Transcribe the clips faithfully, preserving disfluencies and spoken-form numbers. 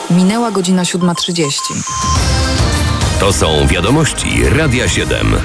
Minęła godzina siódma trzydzieści. To są wiadomości Radia siedem.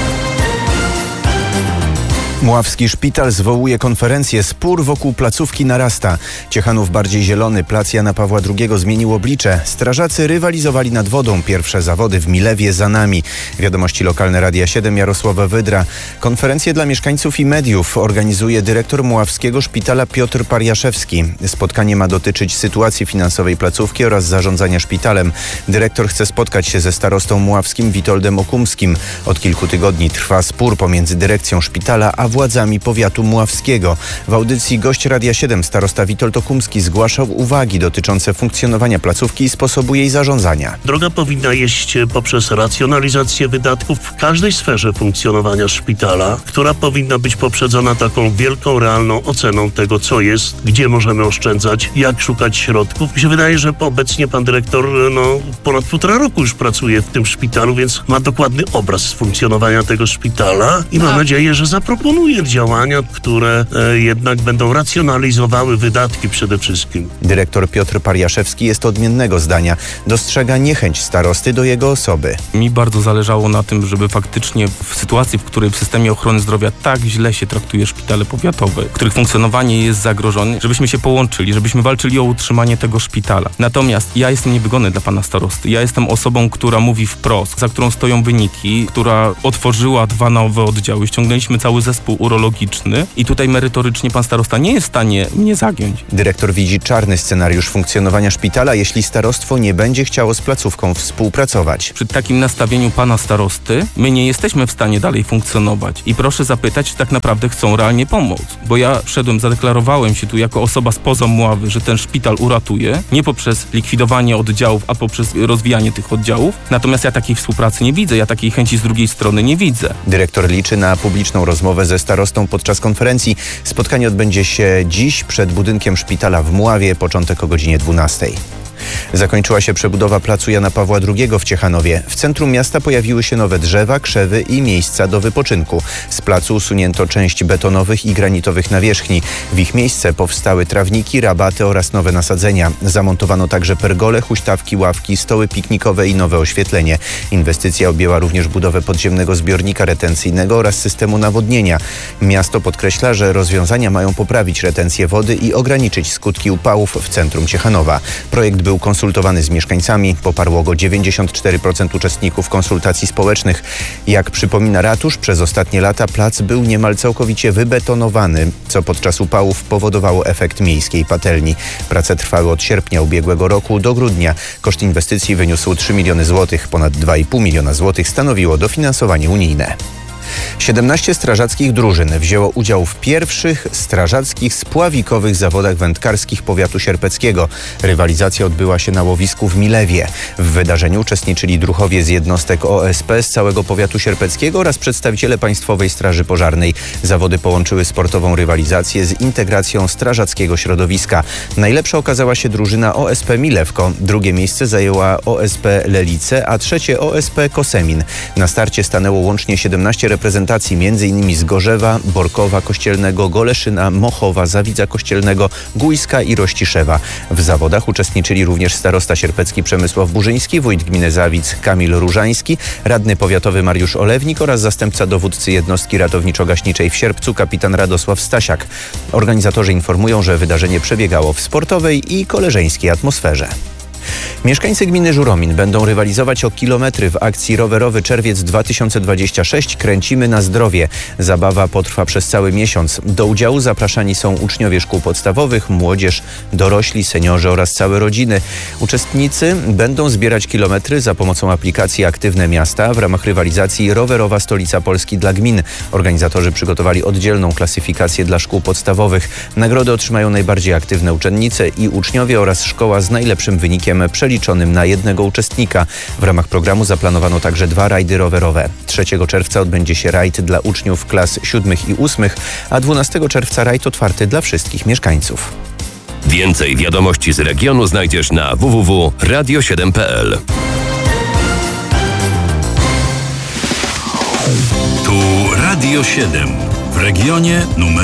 Mławski Szpital zwołuje konferencję. Spór wokół placówki narasta. Ciechanów bardziej zielony. Plac Jana Pawła drugiego zmienił oblicze. Strażacy rywalizowali nad wodą. Pierwsze zawody w Milewie za nami. Wiadomości lokalne Radia siedem, Jarosława Wydra. Konferencję dla mieszkańców i mediów organizuje dyrektor Mławskiego Szpitala Piotr Pariaszewski. Spotkanie ma dotyczyć sytuacji finansowej placówki oraz zarządzania szpitalem. Dyrektor chce spotkać się ze starostą mławskim Witoldem Okumskim. Od kilku tygodni trwa spór pomiędzy dyrekcją szpitala a władzami powiatu mławskiego. W audycji gość Radia siedem starosta Witold Okumski zgłaszał uwagi dotyczące funkcjonowania placówki i sposobu jej zarządzania. Droga powinna iść poprzez racjonalizację wydatków w każdej sferze funkcjonowania szpitala, która powinna być poprzedzona taką wielką, realną oceną tego, co jest, gdzie możemy oszczędzać, jak szukać środków. Mi się wydaje, że obecnie pan dyrektor no, ponad półtora roku już pracuje w tym szpitalu, więc ma dokładny obraz funkcjonowania tego szpitala i mam nadzieję, że zaproponuje działania, które e, jednak będą racjonalizowały wydatki przede wszystkim. Dyrektor Piotr Pariaszewski jest odmiennego zdania. Dostrzega niechęć starosty do jego osoby. Mi bardzo zależało na tym, żeby faktycznie w sytuacji, w której w systemie ochrony zdrowia tak źle się traktuje szpitale powiatowe, których funkcjonowanie jest zagrożone, żebyśmy się połączyli, żebyśmy walczyli o utrzymanie tego szpitala. Natomiast ja jestem niewygodny dla pana starosty. Ja jestem osobą, która mówi wprost, za którą stoją wyniki, która otworzyła dwa nowe oddziały, ściągnęliśmy cały zespół urologiczny i tutaj merytorycznie pan starosta nie jest w stanie mnie zagiąć. Dyrektor widzi czarny scenariusz funkcjonowania szpitala, jeśli starostwo nie będzie chciało z placówką współpracować. Przy takim nastawieniu pana starosty my nie jesteśmy w stanie dalej funkcjonować i proszę zapytać, czy tak naprawdę chcą realnie pomóc, bo ja wszedłem, zadeklarowałem się tu jako osoba spoza Mławy, że ten szpital uratuję, nie poprzez likwidowanie oddziałów, a poprzez rozwijanie tych oddziałów, natomiast ja takiej współpracy nie widzę, ja takiej chęci z drugiej strony nie widzę. Dyrektor liczy na publiczną rozmowę ze starostą podczas konferencji. Spotkanie odbędzie się dziś przed budynkiem szpitala w Mławie, początek o godzinie dwunastej. Zakończyła się przebudowa placu Jana Pawła drugiego w Ciechanowie. W centrum miasta pojawiły się nowe drzewa, krzewy i miejsca do wypoczynku. Z placu usunięto część betonowych i granitowych nawierzchni. W ich miejsce powstały trawniki, rabaty oraz nowe nasadzenia. Zamontowano także pergole, huśtawki, ławki, stoły piknikowe i nowe oświetlenie. Inwestycja objęła również budowę podziemnego zbiornika retencyjnego oraz systemu nawodnienia. Miasto podkreśla, że rozwiązania mają poprawić retencję wody i ograniczyć skutki upałów w centrum Ciechanowa. Projekt był konsultowany z mieszkańcami. Poparło go dziewięćdziesiąt cztery procent uczestników konsultacji społecznych. Jak przypomina ratusz, przez ostatnie lata plac był niemal całkowicie wybetonowany, co podczas upałów powodowało efekt miejskiej patelni. Prace trwały od sierpnia ubiegłego roku do grudnia. Koszt inwestycji wyniósł trzy miliony złotych. Ponad dwa i pół miliona złotych stanowiło dofinansowanie unijne. siedemnaście strażackich drużyn wzięło udział w pierwszych strażackich spławikowych zawodach wędkarskich powiatu sierpeckiego. Rywalizacja odbyła się na łowisku w Milewie. W wydarzeniu uczestniczyli druhowie z jednostek O S P z całego powiatu sierpeckiego oraz przedstawiciele Państwowej Straży Pożarnej. Zawody połączyły sportową rywalizację z integracją strażackiego środowiska. Najlepsza okazała się drużyna O S P Milewko. Drugie miejsce zajęła O S P Lelice, a trzecie O S P Kosemin. Na starcie stanęło łącznie siedemnaście reprezentacji, między innymi z Gorzewa, Borkowa Kościelnego, Goleszyna, Mochowa, Zawidza Kościelnego, Gujska i Rościszewa. W zawodach uczestniczyli również starosta sierpecki Przemysław Burzyński, wójt gminy Zawidz Kamil Różański, radny powiatowy Mariusz Olewnik oraz zastępca dowódcy jednostki ratowniczo-gaśniczej w Sierpcu kapitan Radosław Stasiak. Organizatorzy informują, że wydarzenie przebiegało w sportowej i koleżeńskiej atmosferze. Mieszkańcy gminy Żuromin będą rywalizować o kilometry w akcji Rowerowy Czerwiec dwa tysiące dwudziesty szósty. Kręcimy na zdrowie. Zabawa potrwa przez cały miesiąc. Do udziału zapraszani są uczniowie szkół podstawowych, młodzież, dorośli, seniorzy oraz całe rodziny. Uczestnicy będą zbierać kilometry za pomocą aplikacji Aktywne Miasta w ramach rywalizacji Rowerowa Stolica Polski dla gmin. Organizatorzy przygotowali oddzielną klasyfikację dla szkół podstawowych. Nagrody otrzymają najbardziej aktywne uczennice i uczniowie oraz szkoła z najlepszym wynikiem przeliczonym na jednego uczestnika. W ramach programu zaplanowano także dwa rajdy rowerowe. trzeciego czerwca odbędzie się rajd dla uczniów klas siódmych i ósmych, a dwunastego czerwca rajd otwarty dla wszystkich mieszkańców. Więcej wiadomości z regionu znajdziesz na w w w kropka radio siedem kropka p l. Tu Radio siedem w regionie numer